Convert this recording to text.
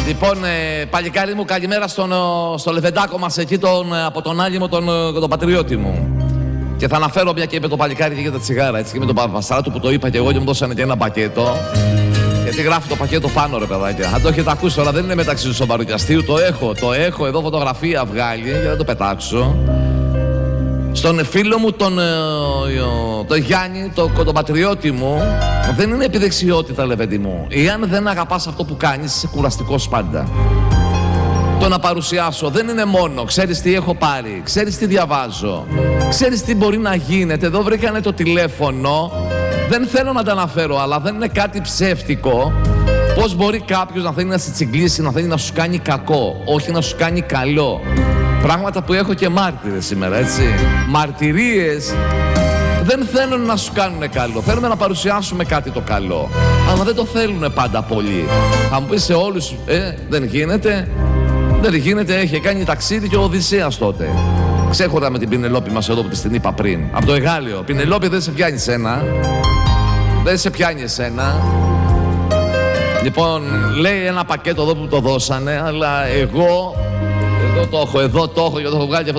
Λοιπόν, παλικάρι μου, καλημέρα στο Λεβεντάκο μας εκεί, από τον Άγιμο, τον πατριώτη μου. Και θα αναφέρω, μια και είπε το παλικάρι και για τα τσιγάρα, έτσι, και με τον Παπαστράτου που το είπα και εγώ και μου δώσανε και ένα πακέτο. Γιατί γράφει το πακέτο πάνω, ρε παιδάκια. Αν το έχετε ακούσει τώρα, δεν είναι μεταξύ του σοβαρού και αστείου. Το έχω εδώ φωτογραφία βγάλει για να το πετάξω. Στον φίλο μου, τον Γιάννη, τον πατριώτη μου, δεν είναι επιδεξιότητα, λε παιδί μου. Εάν δεν αγαπάς αυτό που κάνεις, είσαι κουραστικός πάντα. Το να παρουσιάσω δεν είναι μόνο, ξέρεις τι έχω πάρει, ξέρεις τι διαβάζω, ξέρεις τι μπορεί να γίνεται. Εδώ βρήκανε το τηλέφωνο, δεν θέλω να τα αναφέρω, αλλά δεν είναι κάτι ψεύτικο. Πώς μπορεί κάποιος να θέλει να σε τσιγκλίσει, να θέλει να σου κάνει κακό, όχι να σου κάνει καλό. Πράγματα που έχω και μάρτυρες σήμερα, έτσι. Μαρτυρίες δεν θέλουν να σου κάνουν καλό. Θέλουμε να παρουσιάσουμε κάτι το καλό. Αλλά δεν το θέλουν πάντα πολύ. Θα μου πεις σε όλους, δεν γίνεται. Δεν γίνεται, έχει κάνει ταξίδι και ο Οδυσσέας τότε. Ξέχωρα με την Πινελόπη μας εδώ που την είπα πριν. Από το Εγάλιο. Πινελόπη, δεν σε πιάνει εσένα. Δεν σε πιάνει εσένα. Λοιπόν, λέει ένα πακέτο εδώ που το δώσανε, αλλά εδώ το έχω και το έχω βγάλει και